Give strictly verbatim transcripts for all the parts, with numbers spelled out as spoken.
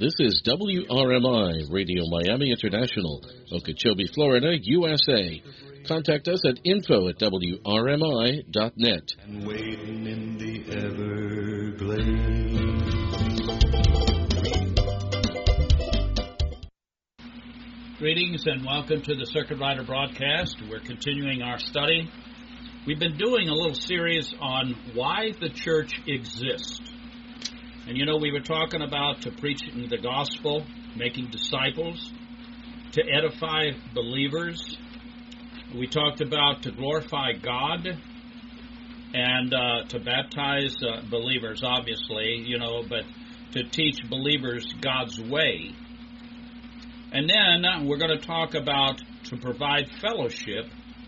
This is W R M I, Radio Miami International, Okeechobee, Florida, U S A. Contact us at info at W R M I dot net. And waiting in the Everglades. Greetings and welcome to the Circuit Rider broadcast. We're continuing our study. We've been doing a little series on why the church exists. And you know, we were talking about to preaching the gospel, making disciples, to edify believers. We talked about to glorify God and uh, to baptize uh, believers, obviously, you know, but to teach believers God's way. And then uh, we're going to talk about to provide fellowship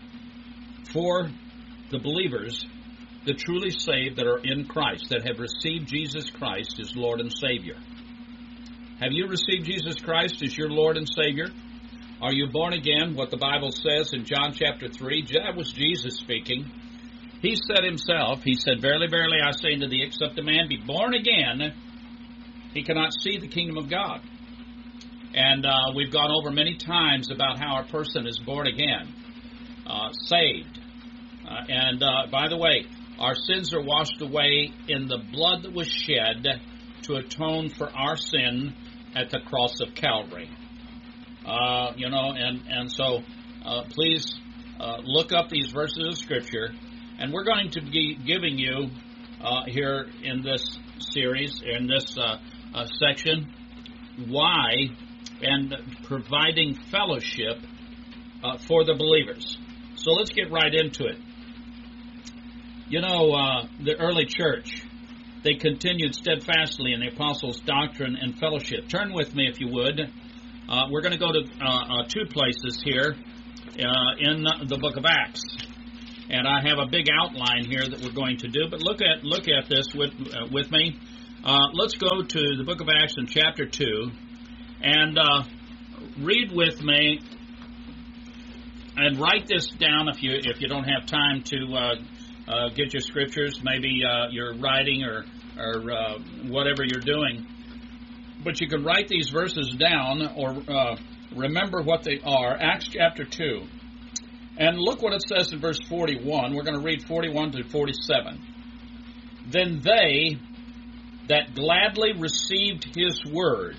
for the believers, the truly saved that are in Christ, that have received Jesus Christ as Lord and Savior. Have you received Jesus Christ as your Lord and Savior? Are you born again? What the Bible says in John chapter three, that was Jesus speaking. He said himself, he said, Verily, verily, I say unto thee, except a man be born again, he cannot see the kingdom of God. And uh, we've gone over many times about how a person is born again, uh, saved. Uh, and uh, by the way, our sins are washed away in the blood that was shed to atone for our sin at the cross of Calvary. Uh, you know, and, and so uh, please uh, look up these verses of Scripture. And we're going to be giving you uh, here in this series, in this uh, uh, section, why and providing fellowship uh, for the believers. So let's get right into it. You know, uh, the early church, they continued steadfastly in the apostles' doctrine and fellowship. Turn with me, if you would. Uh, we're going to go to uh, uh, two places here uh, in the book of Acts. And I have a big outline here that we're going to do, but look at look at this with, uh, with me. Uh, let's go to the book of Acts in chapter two. And uh, read with me and write this down if you if you don't have time to uh, uh, get your scriptures. Maybe uh, you're writing or, or uh, whatever you're doing. But you can write these verses down or uh, remember what they are. Acts chapter two. And look what it says in verse forty-one. We're going to read forty-one to forty-seven. Then they that gladly received his word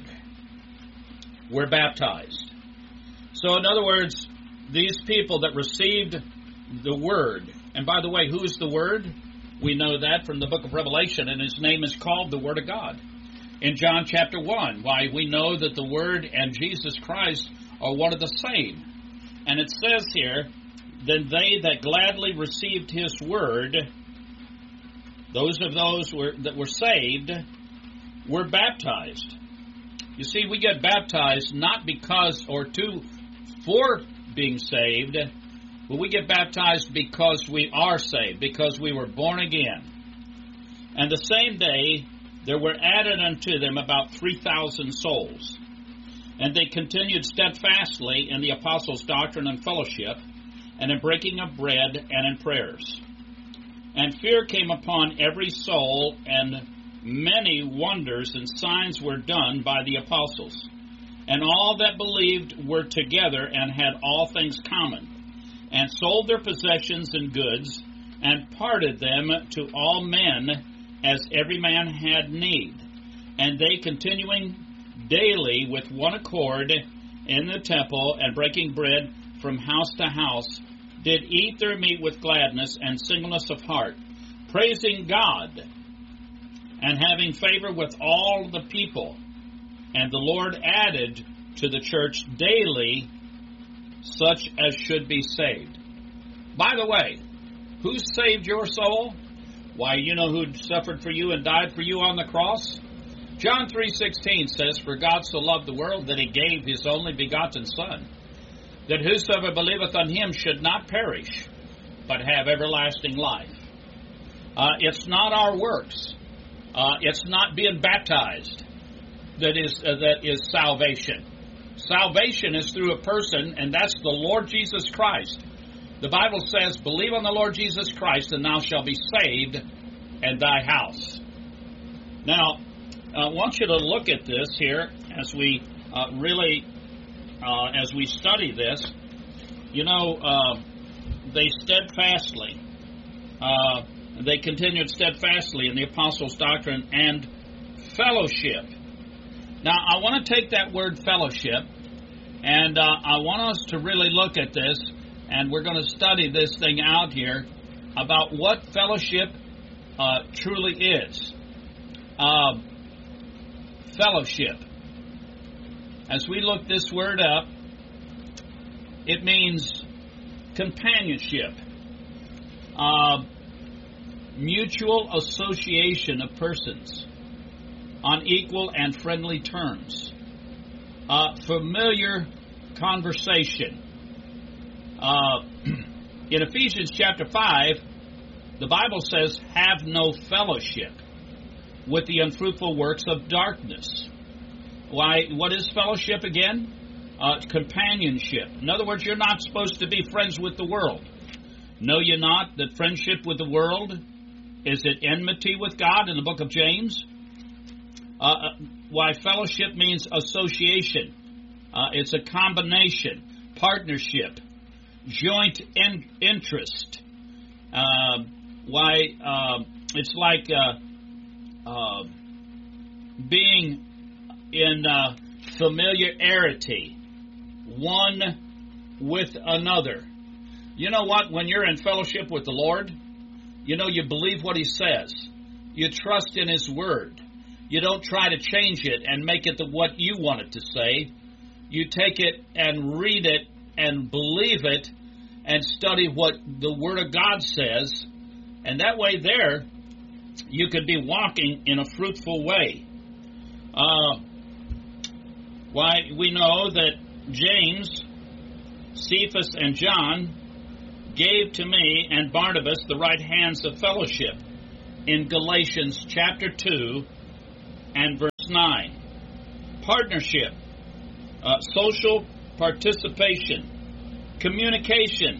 were baptized. So in other words, these people that received the Word, and by the way, who is the Word? We know that from the book of Revelation, and his name is called the Word of God. In John chapter one, why we know that the Word and Jesus Christ are one of the same. And it says here, then they that gladly received his Word, those of those were, that were saved, were baptized. You see, we get baptized not because or to for being saved, but we get baptized because we are saved, because we were born again. And the same day, there were added unto them about three thousand souls. And they continued steadfastly in the apostles' doctrine and fellowship, and in breaking of bread and in prayers. And fear came upon every soul, and many wonders and signs were done by the apostles. And all that believed were together and had all things common, and sold their possessions and goods, and parted them to all men as every man had need. And they continuing daily with one accord in the temple, and breaking bread from house to house, did eat their meat with gladness and singleness of heart, praising God, and having favor with all the people. And the Lord added to the church daily such as should be saved. By the way, who saved your soul? Why, you know who suffered for you and died for you on the cross? John three sixteen says, For God so loved the world that he gave his only begotten Son, that whosoever believeth on him should not perish, but have everlasting life. Uh, it's not our works. Uh, it's not being baptized that is uh, that is salvation. Salvation is through a person, and that's the Lord Jesus Christ. The Bible says, Believe on the Lord Jesus Christ, and thou shalt be saved, and thy house. Now, I want you to look at this here as we uh, really, uh, as we study this. You know, uh, they steadfastly, uh, they continued steadfastly in the apostles' doctrine and fellowship. Now, I want to take that word fellowship, and uh, I want us to really look at this, and we're going to study this thing out here about what fellowship uh, truly is. Uh, fellowship. As we look this word up, it means companionship, uh, mutual association of persons on equal and friendly terms, uh, familiar conversation. Uh, in Ephesians chapter five, the Bible says, have no fellowship with the unfruitful works of darkness. Why? What is fellowship again? Uh, companionship. In other words, you're not supposed to be friends with the world. Know ye not that friendship with the world is at enmity with God in the book of James? Uh, why fellowship means association. Uh, it's a combination, partnership, joint in- interest. Uh, why uh, it's like uh, uh, being in uh, familiarity one with another. You know what? When you're in fellowship with the Lord, you know you believe what He says. You trust in His Word. You don't try to change it and make it the, what you want it to say. You take it and read it and believe it and study what the Word of God says. And that way there, you could be walking in a fruitful way. Uh, why, we know that James, Cephas, and John gave to me and Barnabas the right hands of fellowship in Galatians chapter two and verse nine. Partnership, uh, social participation, communication,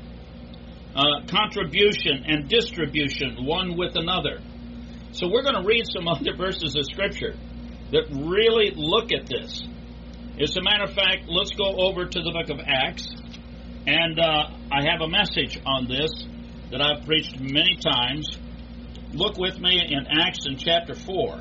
uh, contribution, and distribution one with another. So we're going to read some other verses of Scripture that really look at this. As a matter of fact, let's go over to the book of Acts, and uh, I have a message on this that I've preached many times. Look with me in Acts in chapter four.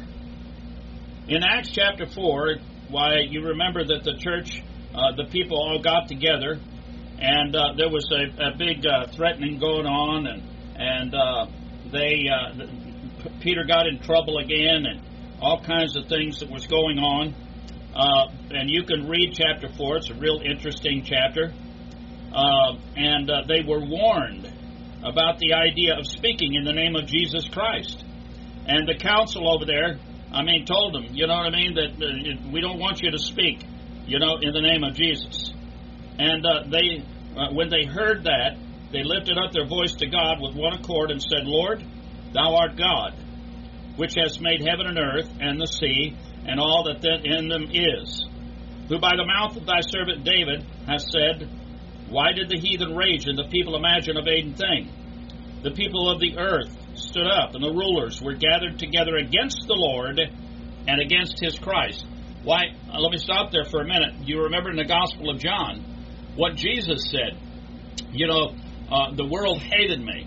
In Acts chapter four, why, you remember that the church, uh, the people all got together, and uh, there was a, a big uh, threatening going on, and and uh, they uh, Peter got in trouble again, and all kinds of things that was going on. Uh, and you can read chapter four. It's a real interesting chapter. Uh, and uh, they were warned about the idea of speaking in the name of Jesus Christ. And the council over there, I mean, told them, you know what I mean, that uh, we don't want you to speak, you know, in the name of Jesus. And uh, they, uh, when they heard that, they lifted up their voice to God with one accord and said, Lord, Thou art God, which hast made heaven and earth and the sea, and all that in them is, who by the mouth of thy servant David has said, why did the heathen rage and the people imagine a vain thing? The people of the earth stood up, and the rulers were gathered together against the Lord and against His Christ. Why, uh, let me stop there for a minute. You remember in the Gospel of John what Jesus said. You know, uh, the world hated me.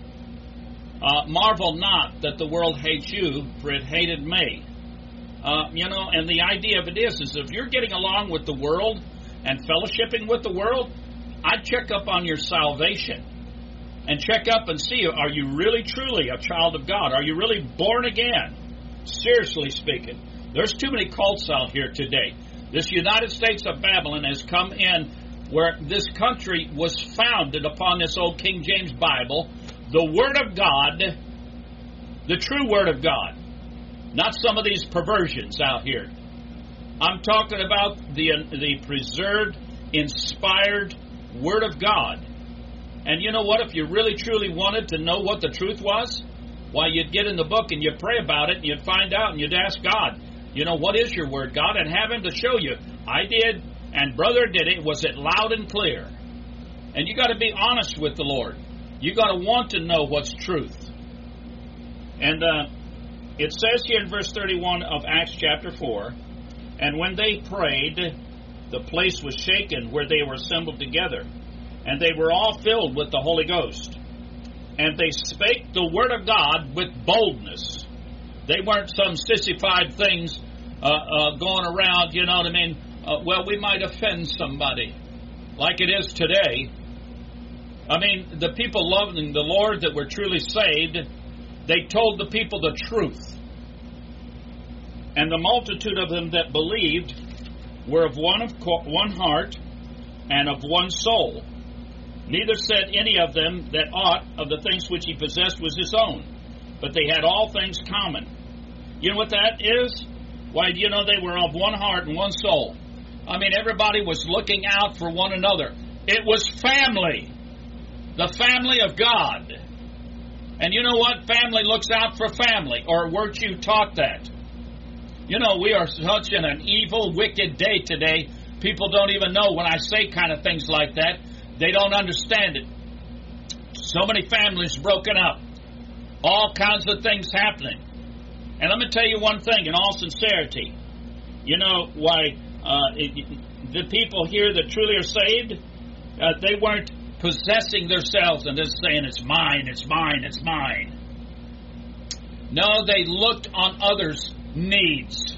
Uh, marvel not that the world hates you, for it hated me. Uh, you know, and the idea of it is, is if you're getting along with the world and fellowshipping with the world, I'd check up on your salvation and check up and see, are you really truly a child of God? Are you really born again? Seriously speaking, there's too many cults out here today. This United States of Babylon has come in where this country was founded upon this old King James Bible, the Word of God, the true Word of God. Not some of these perversions out here. I'm talking about the the preserved, inspired Word of God. And you know what? If you really truly wanted to know what the truth was, why, you'd get in the book and you'd pray about it and you'd find out and you'd ask God, you know, what is your Word, God? And have Him to show you. I did, and brother did it. Was it loud and clear? And you got to be honest with the Lord. You got to want to know what's truth. And uh, It says here in verse thirty-one of Acts chapter four, and when they prayed, the place was shaken where they were assembled together, and they were all filled with the Holy Ghost. And they spake the word of God with boldness. They weren't some sissified things uh, uh, going around, you know what I mean? Uh, well, we might offend somebody, like it is today. I mean, the people loving the Lord that were truly saved, they told the people the truth. And the multitude of them that believed were of one of one heart and of one soul. Neither said any of them that aught of the things which he possessed was his own, but they had all things common. You know what that is? Why, you know, they were of one heart and one soul. I mean, everybody was looking out for one another. It was family. The family of God. And you know what? Family looks out for family. Or weren't you taught that? You know, we are such in an evil, wicked day today. People don't even know when I say kind of things like that. They don't understand it. So many families broken up. All kinds of things happening. And let me tell you one thing in all sincerity. You know why uh, it, the people here that truly are saved, uh, they weren't possessing themselves and just saying, it's mine, it's mine, it's mine. No, they looked on others' needs.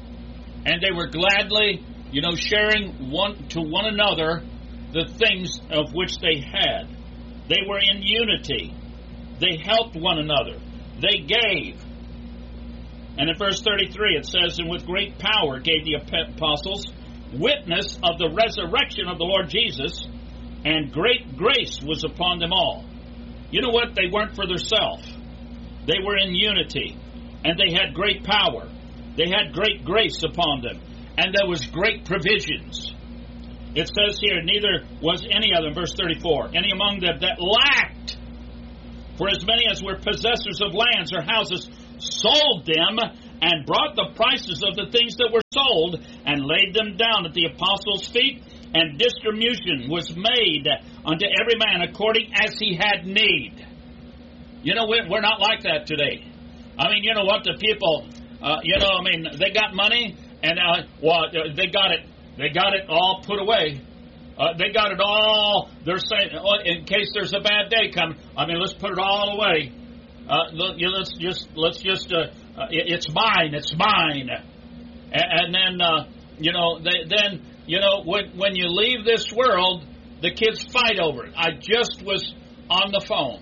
And they were gladly, you know, sharing one to one another the things of which they had. They were in unity. They helped one another. They gave. And in verse thirty-three it says, and with great power gave the apostles witness of the resurrection of the Lord Jesus, and great grace was upon them all. You know what? They weren't for themselves. They were in unity. And they had great power. They had great grace upon them. And there was great provisions. It says here, neither was any of them, verse thirty-four, any among them that lacked. For as many as were possessors of lands or houses sold them and brought the prices of the things that were sold and laid them down at the apostles' feet, and distribution was made unto every man according as he had need. You know, we're not like that today. I mean, you know what? The people, uh, you know, I mean, they got money, and uh, well, they got it. They got it all put away. Uh, they got it all. They're saying, oh, in case there's a bad day coming. I mean, let's put it all away. Uh, let's just, let's just. Uh, uh, it's mine. It's mine. And, and then, uh, you know, they, then, you know, when when you leave this world, the kids fight over it. I just was on the phone,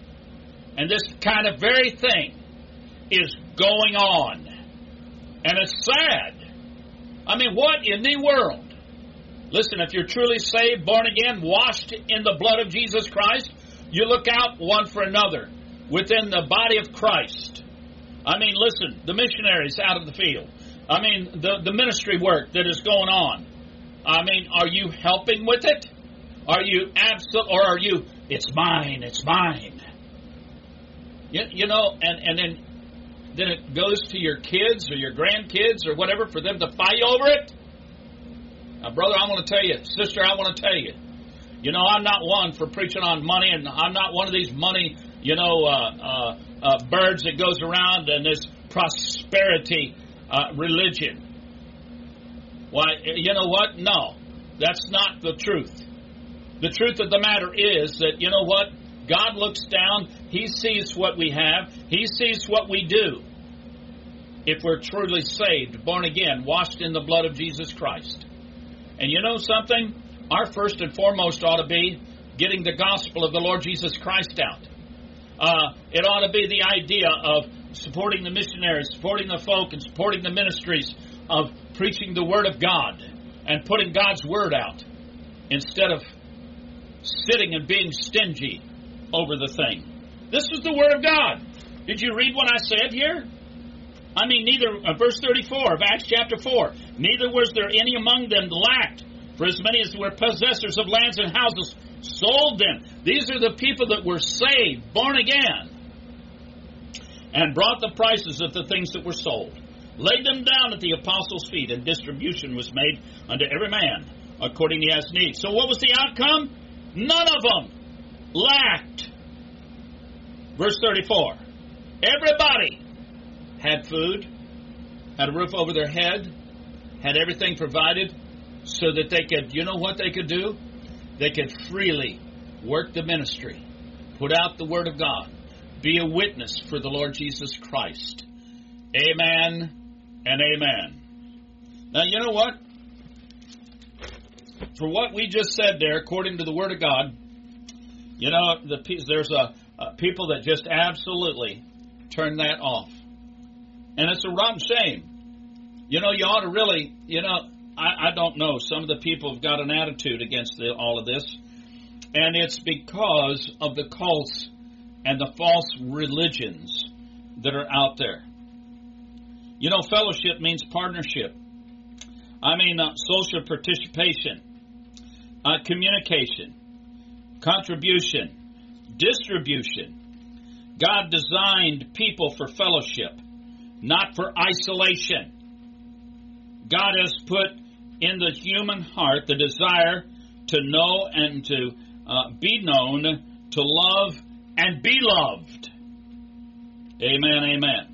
and this kind of very thing is going on, and it's sad. I mean, what in the world? Listen, if you're truly saved, born again, washed in the blood of Jesus Christ, you look out one for another within the body of Christ. I mean, listen, the missionaries out of the field. I mean, the, the ministry work that is going on. I mean, are you helping with it? Are you absolute, or are you, it's mine, it's mine? You, you know, and, and then then it goes to your kids or your grandkids or whatever for them to fight over it? Now, brother, I want to tell you, sister, I want to tell you, you know, I'm not one for preaching on money, and I'm not one of these money, you know, uh, uh, uh, birds that goes around in this prosperity uh, religion. Why, you know what? No, that's not the truth. The truth of the matter is that, you know what? God looks down. He sees what we have. He sees what we do. If we're truly saved, born again, washed in the blood of Jesus Christ. And you know something? Our first and foremost ought to be getting the gospel of the Lord Jesus Christ out. Uh, it ought to be the idea of supporting the missionaries, supporting the folk, and supporting the ministries of preaching the Word of God and putting God's Word out instead of sitting and being stingy over the thing. This is the Word of God. Did you read what I said here? I mean, neither, uh, verse thirty-four of Acts chapter four, neither was there any among them lacked, for as many as were possessors of lands and houses sold them. These are the people that were saved, born again, and brought the prices of the things that were sold, laid them down at the apostles' feet, and distribution was made unto every man according to his need. So what was the outcome? None of them lacked. Verse thirty-four. Everybody had food, had a roof over their head, had everything provided so that they could, you know what they could do? They could freely work the ministry, put out the Word of God, be a witness for the Lord Jesus Christ. Amen and amen. Now, you know what? For what we just said there, according to the Word of God, you know, the, there's a, a people that just absolutely turn that off. And it's a rotten shame. You know, you ought to really, you know, I, I don't know. Some of the people have got an attitude against the, all of this. And it's because of the cults and the false religions that are out there. You know, fellowship means partnership. I mean, uh, social participation, uh, communication, contribution, distribution. God designed people for fellowship, not for isolation. God has put in the human heart the desire to know and to uh, be known, to love and be loved. Amen, amen.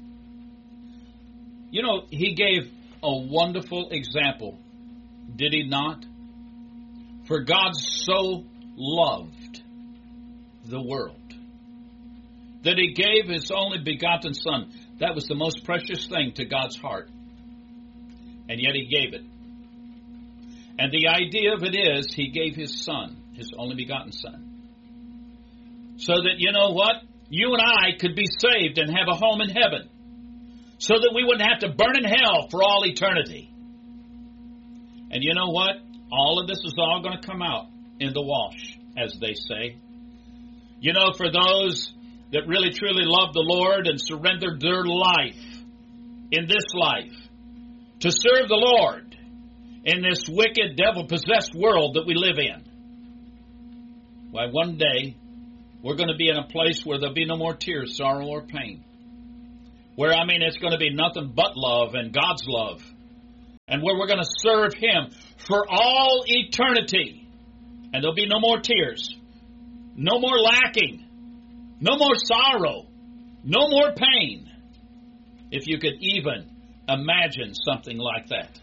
You know, he gave a wonderful example, did he not? For God so loved the world that he gave his only begotten Son. That was the most precious thing to God's heart. And yet he gave it. And the idea of it is he gave his Son, his only begotten Son. So that, you know what? You and I could be saved and have a home in heaven. So that we wouldn't have to burn in hell for all eternity. And you know what? All of this is all going to come out in the wash, as they say. You know, for those that really truly love the Lord and surrendered their life in this life to serve the Lord in this wicked, devil-possessed world that we live in. Why, one day, we're going to be in a place where there'll be no more tears, sorrow, or pain. Where, I mean, it's going to be nothing but love and God's love. And where we're going to serve Him for all eternity. And there'll be no more tears. No more lacking. No more sorrow. No more pain. If you could even imagine something like that.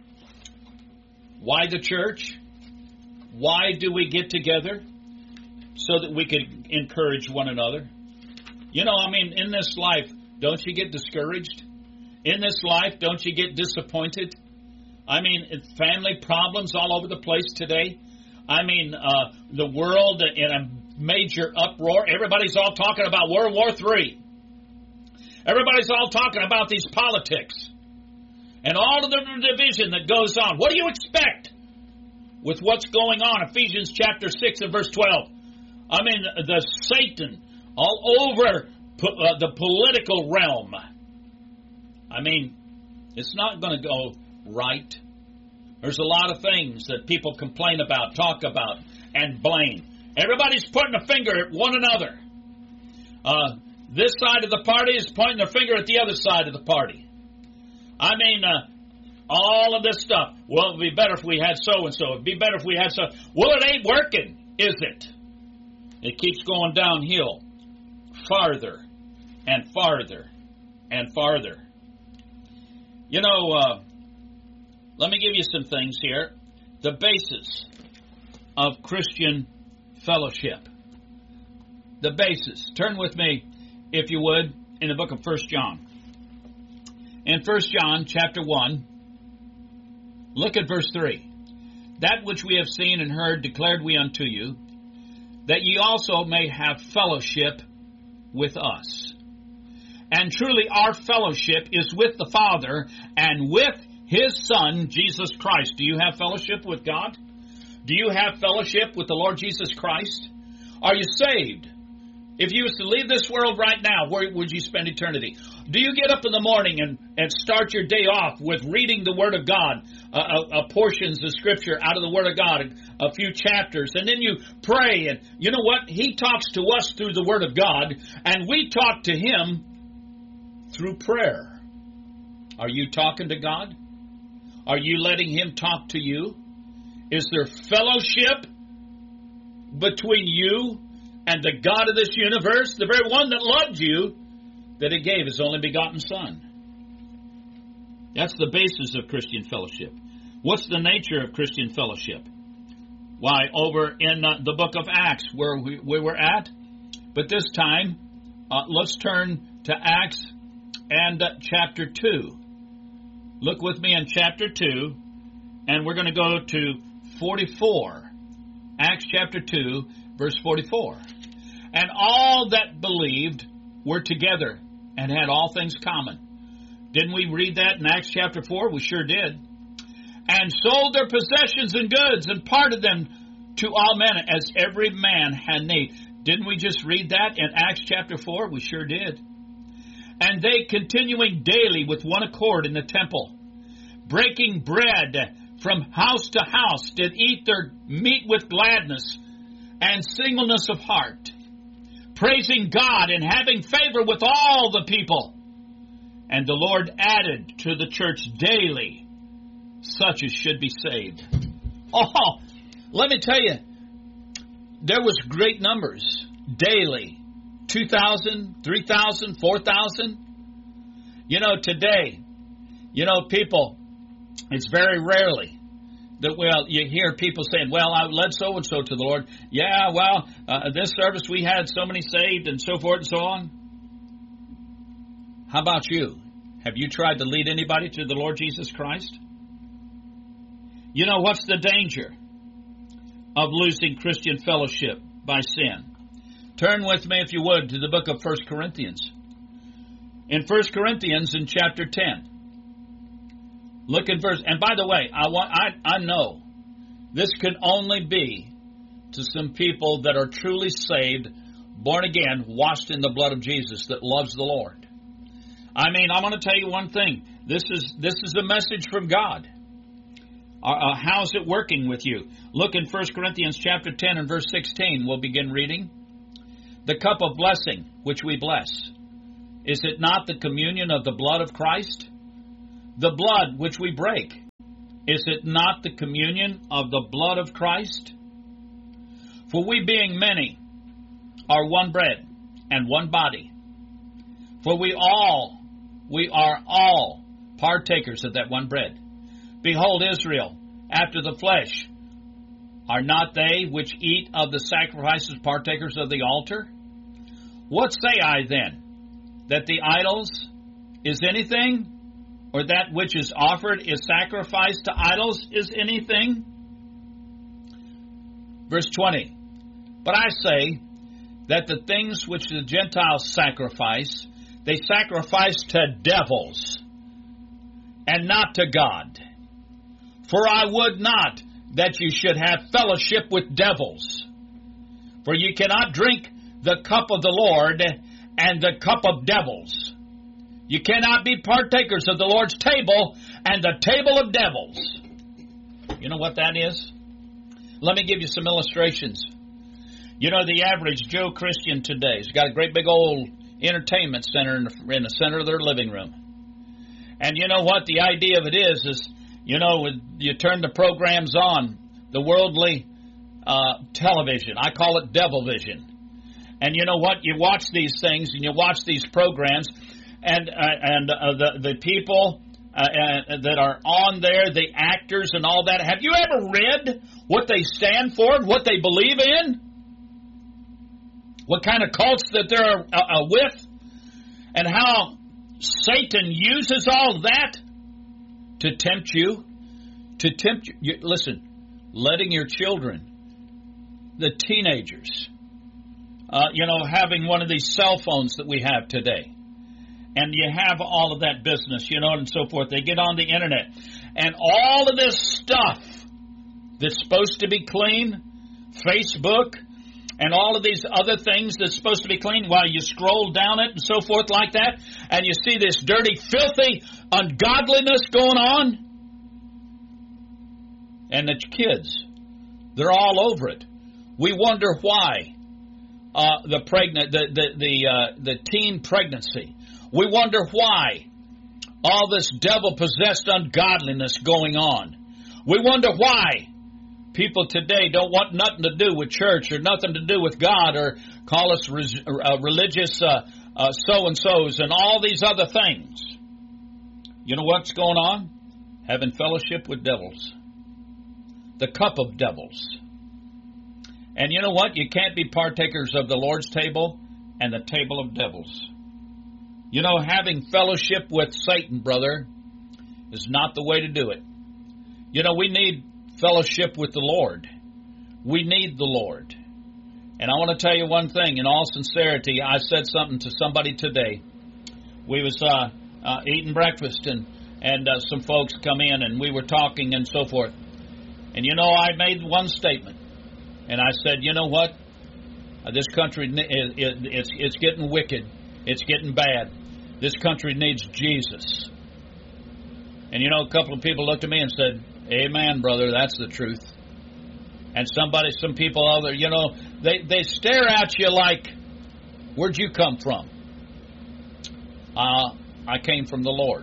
Why the church? Why do we get together? So that we could encourage one another. You know, I mean, in this life, don't you get discouraged? In this life, don't you get disappointed? I mean, family problems all over the place today. I mean, uh, the world in a major uproar. Everybody's all talking about World War Three. Everybody's all talking about these politics. And all of the division that goes on. What do you expect with what's going on? Ephesians chapter six and verse twelve. I mean, the Satan all over uh, the political realm. I mean, it's not going to go right. There's a lot of things that people complain about, talk about, and blame. Everybody's pointing a finger at one another. Uh, this side of the party is pointing their finger at the other side of the party. I mean, uh, all of this stuff. Well, it would be better if we had so-and-so. It would be better if we had so. Well, it ain't working, is it? It keeps going downhill, farther and farther and farther. You know, uh, let me give you some things here. The basis of Christian fellowship. The basis. Turn with me, if you would, in the book of First John. In First John chapter one, look at verse three. That which we have seen and heard declared we unto you, that ye also may have fellowship with us. And truly our fellowship is with the Father and with His Son, Jesus Christ. Do you have fellowship with God? Do you have fellowship with the Lord Jesus Christ? Are you saved? If you was to leave this world right now, where would you spend eternity? Do you get up in the morning and, and start your day off with reading the Word of God, uh, uh, uh, portions of Scripture out of the Word of God, a few chapters, and then you pray, and you know what? He talks to us through the Word of God, and we talk to Him through prayer. Are you talking to God? Are you letting Him talk to you? Is there fellowship between you and the God of this universe, the very one that loved you, that He gave His only begotten Son? That's the basis of Christian fellowship. What's the nature of Christian fellowship? Why, over in uh, the book of Acts, where we, we were at, but this time, uh, let's turn to Acts and uh, chapter two. Look with me in chapter two, and we're going to go to forty-four. Acts chapter two, verse forty-four. And all that believed were together and had all things common. Didn't we read that in Acts chapter four? We sure did. And sold their possessions and goods and parted them to all men as every man had need. Didn't we just read that in Acts chapter four? We sure did. And they, continuing daily with one accord in the temple, breaking bread from house to house, did eat their meat with gladness and singleness of heart, praising God and having favor with all the people. And the Lord added to the church daily such as should be saved. Oh, let me tell you, there was great numbers daily. two thousand, three thousand, four thousand. You know, today, you know, people, it's very rarely that, well, you hear people saying, well, I led so-and-so to the Lord. Yeah, well, uh, this service we had so many saved and so forth and so on. How about you? Have you tried to lead anybody to the Lord Jesus Christ? You know, what's the danger of losing Christian fellowship by sin? Turn with me, if you would, to the book of First Corinthians. In First Corinthians, in chapter ten. Look at verse, and by the way, I want I, I know this can only be to some people that are truly saved, born again, washed in the blood of Jesus, that loves the Lord. I mean, I'm going to tell you one thing. This is this is a message from God. Uh, uh, how's it working with you? Look in First Corinthians chapter ten and verse sixteen. We'll begin reading. The cup of blessing which we bless, is it not the communion of the blood of Christ? The blood which we break, is it not the communion of the blood of Christ? For we being many are one bread and one body. For we all, we are all partakers of that one bread. Behold, Israel, after the flesh, are not they which eat of the sacrifices partakers of the altar? What say I then? That the idols is anything? Or that which is offered is sacrificed to idols is anything? Verse twenty. But I say that the things which the Gentiles sacrifice, they sacrifice to devils, and not to God. For I would not that you should have fellowship with devils. For you cannot drink the cup of the Lord and the cup of devils. You cannot be partakers of the Lord's table and the table of devils. You know what that is? Let me give you some illustrations. You know, the average Joe Christian today has got a great big old entertainment center in the, in the center of their living room. And you know what? The idea of it is, is you know, you turn the programs on, the worldly uh, television. I call it devil vision. And you know what? You watch these things and you watch these programs, and uh, and uh, the the people uh, uh, that are on there, the actors and all that. Have you ever read what they stand for and what they believe in? What kind of cults that they're uh, uh, with, and how Satan uses all that to tempt you, to tempt you. you. Listen, letting your children, the teenagers, uh, you know, having one of these cell phones that we have today, and you have all of that business, you know, and so forth. They get on the internet, and all of this stuff that's supposed to be clean, Facebook, and all of these other things that's supposed to be clean, while you scroll down it and so forth like that, and you see this dirty, filthy ungodliness going on. And the kids, they're all over it. We wonder why uh, the pregnant, the the the, uh, the teen pregnancy. We wonder why all this devil-possessed ungodliness going on. We wonder why people today don't want nothing to do with church or nothing to do with God, or call us res- uh, religious uh, uh, so-and-sos and all these other things. You know what's going on? Having fellowship with devils. The cup of devils. And you know what? You can't be partakers of the Lord's table and the table of devils. You know, having fellowship with Satan, brother, is not the way to do it. You know, we need fellowship with the Lord. We need the Lord. And I want to tell you one thing, in all sincerity, I said something to somebody today. We was uh, uh, eating breakfast, and, and uh, some folks come in, and we were talking and so forth. And, you know, I made one statement, and I said, you know what? Uh, this country, it, it, it's, it's getting wicked. It's getting bad. This country needs Jesus. And, you know, a couple of people looked at me and said, amen, brother, that's the truth. And somebody, some people other, you know, they, they stare at you like, where'd you come from? Uh, I came from the Lord.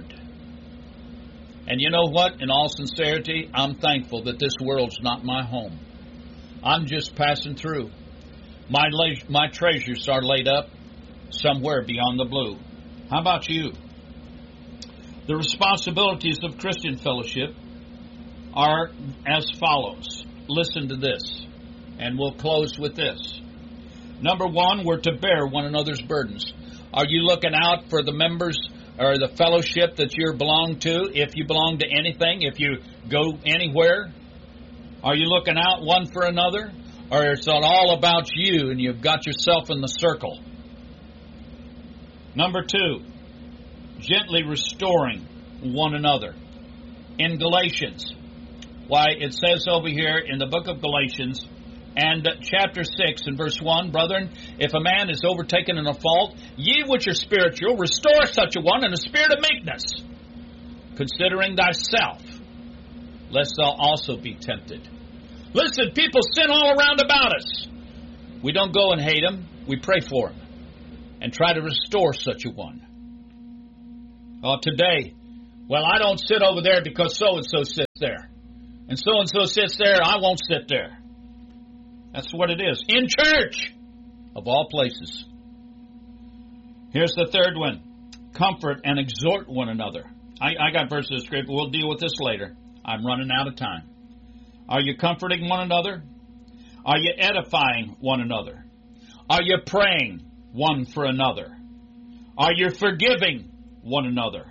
And you know what? In all sincerity, I'm thankful that this world's not my home. I'm just passing through. My la- my treasures are laid up somewhere beyond the blue. How about you? The responsibilities of Christian fellowship are as follows. Listen to this, and we'll close with this. Number one, we're to bear one another's burdens. Are you looking out for the members or the fellowship that you belong to, if you belong to anything, if you go anywhere? Are you looking out one for another? Or is it all about you and you've got yourself in the circle? Number two, gently restoring one another. In Galatians, why, it says over here in the book of Galatians, and chapter six and verse one, brethren, if a man is overtaken in a fault, ye which are spiritual, restore such a one in a spirit of meekness, considering thyself, lest thou also be tempted. Listen, people sin all around about us. We don't go and hate them. We pray for them and try to restore such a one. Oh, today, well, I don't sit over there because so-and-so sits there. And so-and-so sits there, I won't sit there. That's what it is. In church, of all places. Here's the third one. Comfort and exhort one another. I, I got verses of scripture. We'll deal with this later. I'm running out of time. Are you comforting one another? Are you edifying one another? Are you praying one for another? Are you forgiving one another?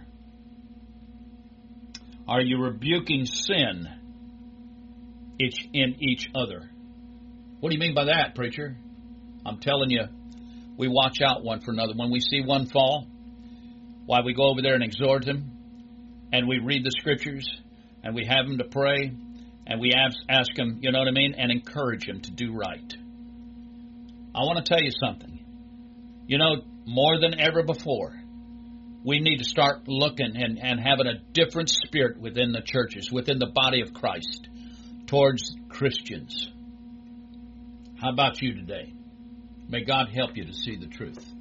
Are you rebuking sin each in each other? What do you mean by that, preacher? I'm telling you, we watch out one for another. When we see one fall, why, we go over there and exhort him, and we read the scriptures, and we have him to pray, and we ask, ask him, you know what I mean, and encourage him to do right. I want to tell you something. You know, more than ever before, we need to start looking and, and having a different spirit within the churches, within the body of Christ, towards Christians. How about you today? May God help you to see the truth.